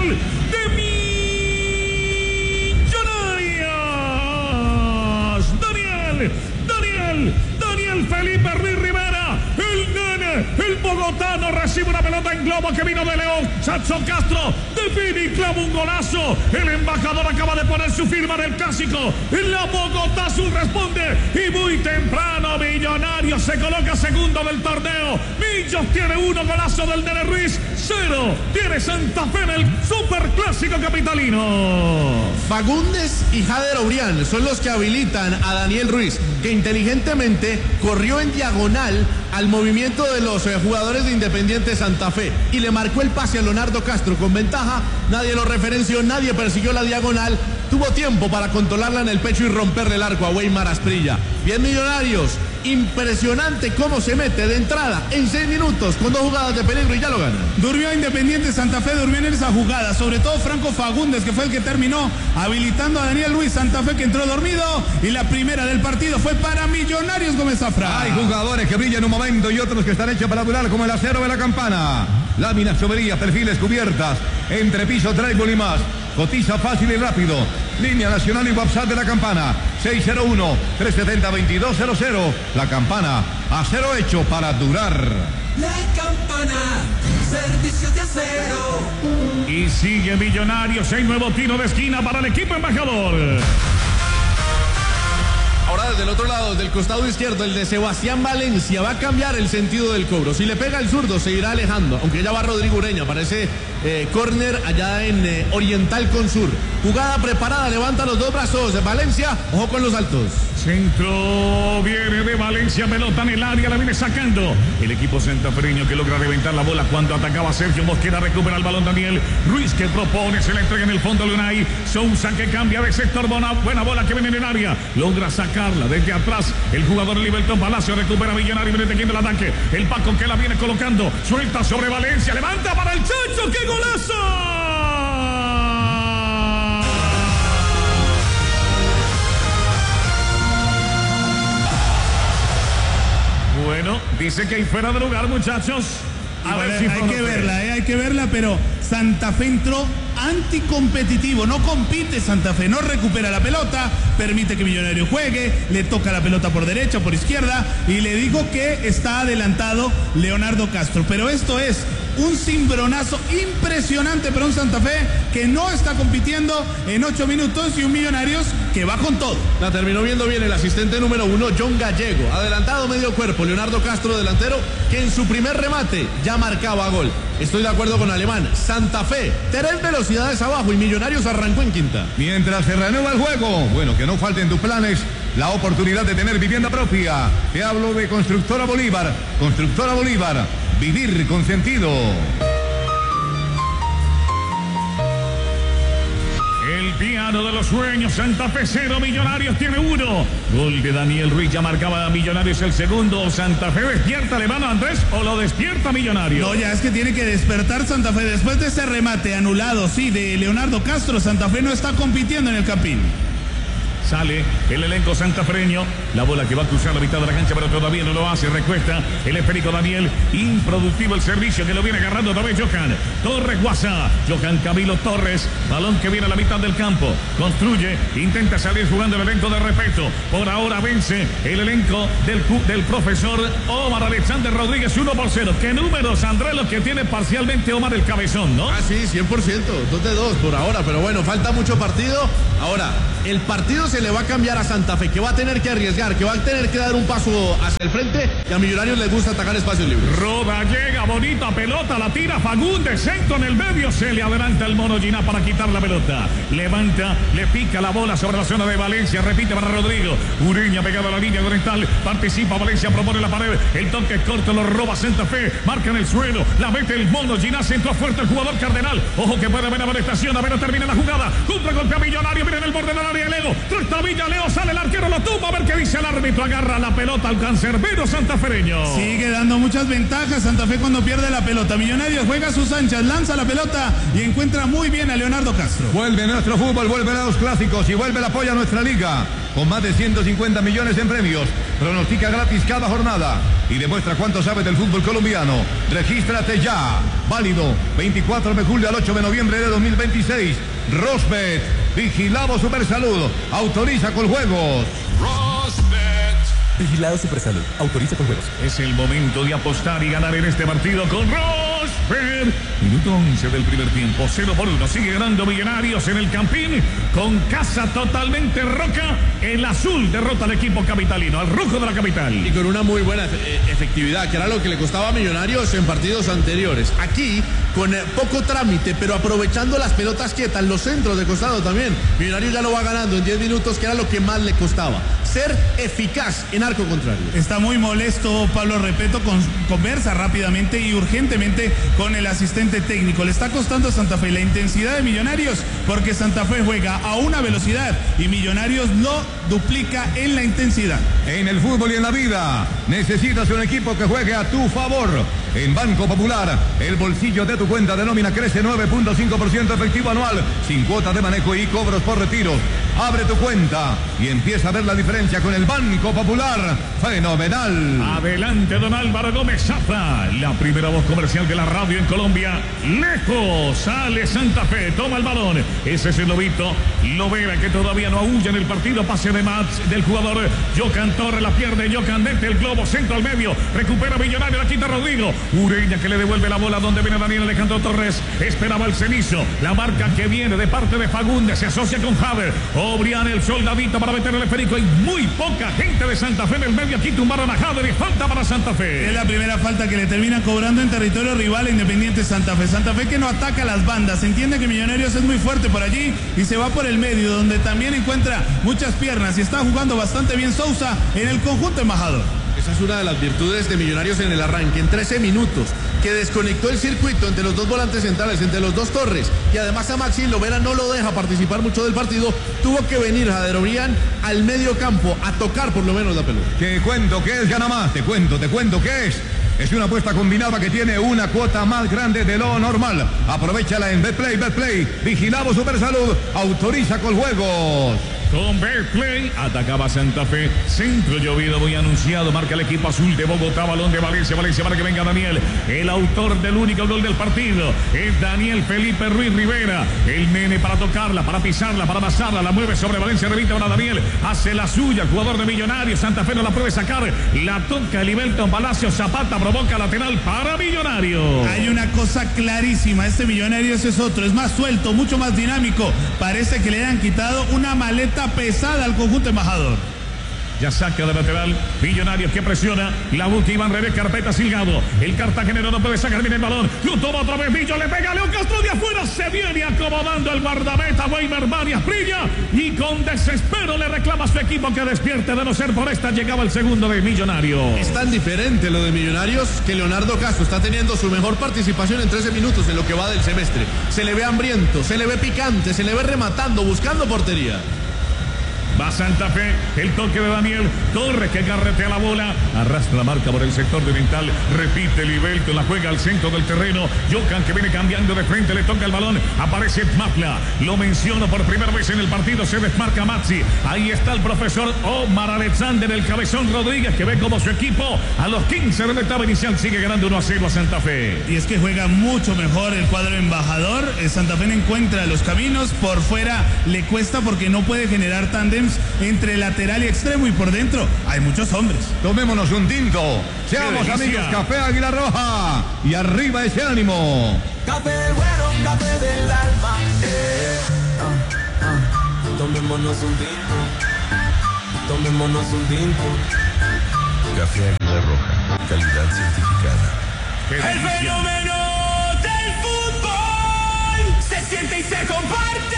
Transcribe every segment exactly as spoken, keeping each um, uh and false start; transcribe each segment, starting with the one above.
gol de Millonarios. Daniel, Daniel, Daniel Felipe Ruiz Rivera, el nene, el bogotano recibe una pelota en globo que vino de León. Chacho Castro define y clava un golazo. El embajador acaba de poner su firma en el clásico. La Bogotá Azul responde y muy temprano Millonarios se coloca segundo del torneo. Millos tiene uno, golazo del nene Ruiz. Cero tiene Santa Fe en el superclásico capitalino. Fagundes y Jader Obrián son los que habilitan a Daniel Ruiz, que inteligentemente corrió en diagonal al movimiento de los eh, jugadores de Independiente Santa Fe y le marcó el pase a Leonardo Castro con ventaja. Nadie lo referenció, nadie persiguió la diagonal. Tuvo tiempo para controlarla en el pecho y romperle el arco a Weimar Asprilla. Bien, Millonarios, impresionante cómo se mete de entrada en seis minutos con dos jugadas de peligro y ya lo gana. Durmió Independiente Santa Fe, durmió en esa jugada, sobre todo Franco Fagundes, que fue el que terminó habilitando a Daniel Ruiz. Santa Fe que entró dormido y la primera del partido fue para Millonarios. Gómez Zafra. Hay jugadores que brillan un momento y otros que están hechos para durar, como el acero de la campana. Láminas, choverías, perfiles, cubiertas, entrepiso, drywall y más. Cotiza fácil y rápido. Línea nacional y WhatsApp de la campana. seis cero uno, tres siete cero, dos dos cero cero. La campana, acero hecho para durar. La campana, servicios de acero. Y sigue Millonarios. Hay nuevo tiro de esquina para el equipo embajador. Ahora desde el otro lado, del costado izquierdo, el de Sebastián Valencia va a cambiar el sentido del cobro. Si le pega el zurdo, se irá alejando, aunque ya va Rodrigo Ureña. Parece eh, córner allá en eh, Oriental con Sur. Jugada preparada, levanta los dos brazos. Valencia, ojo con los altos. Centro viene de Valencia, pelota en el área, la viene sacando el equipo santafereño, que logra reventar la bola cuando atacaba Sergio Mosquera. Recupera el balón Daniel Ruiz, que propone, se la entrega en el fondo de Unai Sousa, que cambia de sector. Buena, buena bola que viene en el área, logra sacarla desde atrás el jugador Liberton Palacio. Recupera Millonario, viene teniendo el ataque, el Paco que la viene colocando, suelta sobre Valencia, levanta para el Chacho. ¡Qué golazo! Bueno, dice que hay fuera de lugar, muchachos. A ver, si hay que verla, eh, hay que verla, pero Santa Fe entró anticompetitivo, no compite Santa Fe, no recupera la pelota, permite que Millonario juegue, le toca la pelota por derecha, por izquierda, y le digo que está adelantado Leonardo Castro, pero esto es un cimbronazo impresionante para un Santa Fe que no está compitiendo en ocho minutos y un Millonarios que va con todo. La terminó viendo bien el asistente número uno, John Gallego. Adelantado medio cuerpo, Leonardo Castro, delantero, que en su primer remate ya marcaba gol. Estoy de acuerdo con Alemán. Santa Fe, tres velocidades abajo y Millonarios arrancó en quinta. Mientras se reanuda el juego, bueno, que no falten tus planes la oportunidad de tener vivienda propia. Te hablo de Constructora Bolívar. Constructora Bolívar, vivir con sentido. El piano de los sueños, Santa Fe cero, Millonarios tiene uno. Gol de Daniel Ruiz, ya marcaba a Millonarios el segundo. Santa Fe despierta, ¿le van a Andrés o lo despierta Millonarios? No, ya es que tiene que despertar Santa Fe. Después de ese remate anulado, sí, de Leonardo Castro, Santa Fe no está compitiendo en el Campín. Sale el elenco santafereño, la bola que va a cruzar la mitad de la cancha, pero todavía no lo hace. Recuesta el esférico Daniel, improductivo el servicio que lo viene agarrando otra vez Johan Torres Guasa. Johan Camilo Torres, balón que viene a la mitad del campo, construye, intenta salir jugando el elenco de respeto. Por ahora vence el elenco del, del profesor Omar Alexander Rodríguez, uno por cero. ¿Qué números, Andrés, los que tiene parcialmente Omar el Cabezón, no? Ah, sí, cien por ciento, dos de dos por ahora, pero bueno, falta mucho partido. Ahora, el partido se le va a cambiar a Santa Fe, que va a tener que arriesgar, que va a tener que dar un paso hacia el frente, y a Millonarios les gusta atacar espacios libres. Roda, llega, bonita pelota, la tira Fagundes, centro en el medio, se le adelanta el mono Giná para quitar la pelota, levanta, le pica la bola sobre la zona de Valencia, repite para Rodrigo, Ureña pegado a la línea oriental, participa Valencia, propone la pared, el toque corto lo roba Santa Fe, marca en el suelo, la mete el mono Giná, centro fuerte el jugador Cardenal, ojo que puede haber amonestación, a ver, termina la jugada, contragolpe a Millonario, viene en el borde del área, el Ego, pelota Villaleo, sale el arquero, lo tumba, a ver qué dice el árbitro, agarra la pelota al cancerbero santafereño. Sigue dando muchas ventajas Santa Fe cuando pierde la pelota. Millonarios juega a sus anchas, lanza la pelota y encuentra muy bien a Leonardo Castro. Vuelve nuestro fútbol, vuelven a los clásicos y vuelve el apoyo a nuestra liga. Con más de ciento cincuenta millones en premios, pronostica gratis cada jornada y demuestra cuánto sabes del fútbol colombiano. Regístrate ya. Válido veinticuatro de julio al ocho de noviembre de dos mil veintiséis. Rosbet, vigilado Supersalud, autoriza con juegos. Rosbet. Vigilado Supersalud, autoriza con juegos. Es el momento de apostar y ganar en este partido con Rosbet. Minuto once del primer tiempo, cero por uno. Sigue ganando Millonarios en el Campín con casa totalmente roca. El azul derrota al equipo capitalino, al rojo de la capital. Y con una muy buena efectividad, que era lo que le costaba a Millonarios en partidos anteriores. Aquí, con poco trámite, pero aprovechando las pelotas quietas, los centros de costado también. Millonarios ya lo va ganando en diez minutos, que era lo que más le costaba. Ser eficaz en arco contrario. Está muy molesto Pablo Repeto, con, conversa rápidamente y urgentemente con el asistente técnico. Le está costando a Santa Fe la intensidad de Millonarios porque Santa Fe juega a una velocidad y Millonarios lo duplica en la intensidad. En el fútbol y en la vida necesitas un equipo que juegue a tu favor. En Banco Popular, el bolsillo de tu cuenta de nómina crece nueve punto cinco por ciento efectivo anual, sin cuotas de manejo y cobros por retiros. Abre tu cuenta y empieza a ver la diferencia con el Banco Popular. ¡Fenomenal! Adelante, don Álvaro Gómez Zafra, la primera voz comercial de la radio en Colombia. Lejos sale Santa Fe, toma el balón. Ese es el lobito Lovera, que todavía no aúlla en el partido. Pase de match del jugador Jocan Torres, la pierde Jocan, mete el globo, centro al medio, recupera Millonario, la quita Rodrigo. Ureña, que le devuelve la bola donde viene Daniel Alejandro Torres. Esperaba el cenizo, la marca que viene de parte de Fagundes, se asocia con Javer. Obrián, el soldadito para meter el esférico. Hay muy poca gente de Santa Fe en el medio. Aquí tumbaron a Javer y falta para Santa Fe. Es la primera falta que le termina cobrando en territorio rival a Independiente Santa Fe. Santa Fe que no ataca las bandas. Entiende que Millonarios es muy fuerte por allí y se va por el medio, donde también encuentra muchas piernas y está jugando bastante bien Sousa en el conjunto embajador. Esa es una de las virtudes de Millonarios en el arranque, en trece minutos, que desconectó el circuito entre los dos volantes centrales, entre los dos Torres, y además a Maxi Lovera no lo deja participar mucho del partido. Tuvo que venir Jader Obrián al medio campo a tocar por lo menos la pelota. Te cuento que es gana más, te cuento, te cuento que es. Es una apuesta combinada que tiene una cuota más grande de lo normal. Aprovechala en Betplay, Betplay. Vigilado Supersalud, autoriza con juegos. Con Betplay atacaba Santa Fe, centro llovido muy anunciado, marca el equipo azul de Bogotá, balón de Valencia, Valencia para que venga Daniel, el autor del único gol del partido es Daniel Felipe Ruiz Rivera, el nene para tocarla, para pisarla, para amasarla, la mueve sobre Valencia, revita para Daniel, hace la suya, jugador de Millonarios, Santa Fe no la puede sacar, la toca Livelton Palacio, Zapata provoca lateral para Millonarios. Hay una cosa clarísima, este Millonarios es otro, es más suelto, mucho más dinámico, parece que le han quitado una maleta pesada al conjunto embajador. Ya saca de lateral, Millonarios que presiona, la busca Iván Revés, carpeta Silgado, el cartagenero no puede sacar bien el balón, lo toma otra vez Millo, le pega a León Castro de afuera, se viene acomodando el guardameta Weimer Varias Brilla y con desespero le reclama a su equipo que despierte, de no ser por esta llegaba el segundo de Millonarios. Es tan diferente lo de Millonarios que Leonardo Castro está teniendo su mejor participación en trece minutos en lo que va del semestre. Se le ve hambriento, se le ve picante, se le ve rematando, buscando portería. Va Santa Fe, el toque de Daniel Torres que carretea la bola, arrastra la marca por el sector de mental, repite Livelto, la juega al centro del terreno, Jocan que viene cambiando de frente, le toca el balón, aparece Mafla, lo menciono por primera vez en el partido, se desmarca Maxi, ahí está el profesor Omar Alexander, el cabezón Rodríguez que ve como su equipo a los quince de la etapa inicial sigue ganando uno a cero a Santa Fe. Y es que juega mucho mejor el cuadro embajador, Santa Fe no encuentra los caminos, por fuera le cuesta porque no puede generar tándem entre lateral y extremo y por dentro hay muchos hombres. Tomémonos un tinto, seamos amigos, Café Águila Roja y arriba ese ánimo. Café bueno, café del alma. Eh. Ah, ah. Tomémonos un tinto, tomémonos un tinto. Café Águila Roja, calidad certificada. El fenómeno del fútbol se siente y se comparte.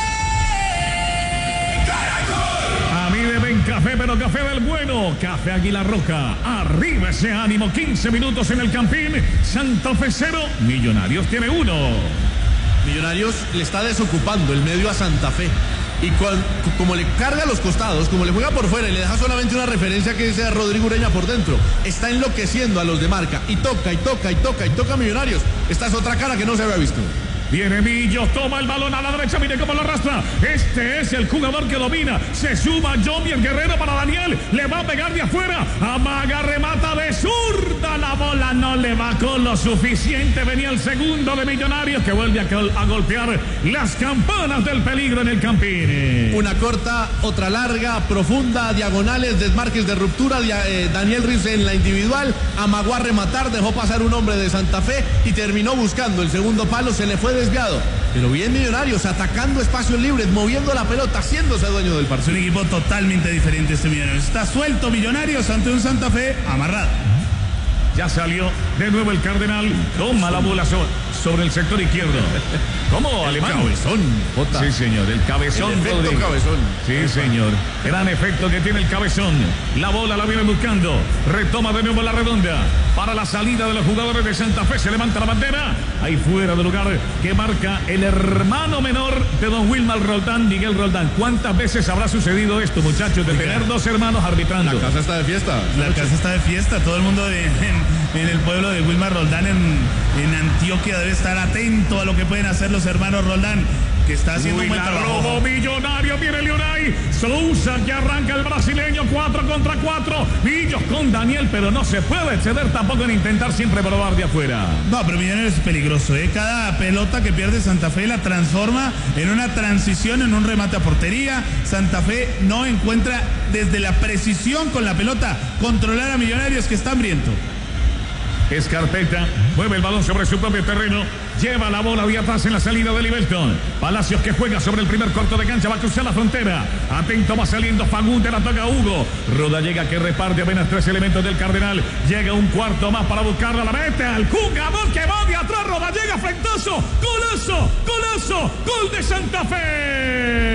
A mí me ven café, pero café del bueno. Café Águila Roja. Arriba ese ánimo. quince minutos en el Campín. Santa Fe cero. Millonarios tiene uno. Millonarios le está desocupando el medio a Santa Fe. Y cuando, como le carga a los costados, como le juega por fuera y le deja solamente una referencia que dice Rodrigo Ureña por dentro, está enloqueciendo a los de marca. Y toca, y toca, y toca, y toca a Millonarios. Esta es otra cara que no se había visto. Viene Millos, toma el balón a la derecha, mire cómo lo arrastra. Este es el jugador que domina. Se suma John el Guerrero para Daniel. Le va a pegar de afuera. Amaga, remata de zurda. La bola no le va con lo suficiente. Venía el segundo de Millonarios que vuelve a, a golpear las campanas del peligro en el Campín. Una corta, otra larga, profunda, diagonales, desmarques de ruptura. Eh, Daniel Ruiz en la individual. Amagó a rematar, dejó pasar un hombre de Santa Fe y terminó buscando el segundo palo. Se le fue de desviado, pero bien Millonarios atacando espacios libres, moviendo la pelota, haciéndose dueño del partido. Es un equipo totalmente diferente este Millonarios. Está suelto Millonarios ante un Santa Fe amarrado. Ya salió de nuevo el Cardenal, toma la bola so sobre el sector izquierdo. ¿Cómo, Alemán? Cabezón, Jota. Sí, señor, el cabezón. El efecto Rodríguez. cabezón. Sí, señor. Gran efecto que tiene el cabezón. La bola la viene buscando. Retoma de nuevo la redonda. Para la salida de los jugadores de Santa Fe. Se levanta la bandera. Ahí fuera del lugar que marca el hermano menor de don Wilmar Roldán, Miguel Roldán. ¿Cuántas veces habrá sucedido esto, muchachos, de tener dos hermanos arbitrando? La casa está de fiesta. La casa está de fiesta. Todo el mundo de, en, en el pueblo de Wilmar Roldán en, en Antioquia debe estar atento a lo que pueden hacer los hermanos Roldán, que está haciendo Uy, un buen la trabajo. robó Millonario, viene Leonay Sousa, que arranca el brasileño, cuatro contra cuatro. Millos con Daniel, pero no se puede exceder tampoco en intentar siempre probar de afuera. No, pero Millonarios es peligroso, ¿eh? Cada pelota que pierde Santa Fe la transforma en una transición, en un remate a portería. Santa Fe no encuentra desde la precisión con la pelota controlar a Millonarios, que está hambriento. Escarpeta mueve el balón sobre su propio terreno, lleva la bola de atrás en la salida de Livelton. Palacios, que juega sobre el primer cuarto de cancha, va a cruzar la frontera. Atento, va saliendo Fagundes, la toca Hugo. Rodallega, que reparte apenas tres elementos del Cardenal. Llega un cuarto más para buscarla, la mete al jugador que va de atrás. Rodallega, frentazo, golazo, golazo, gol de Santa Fe.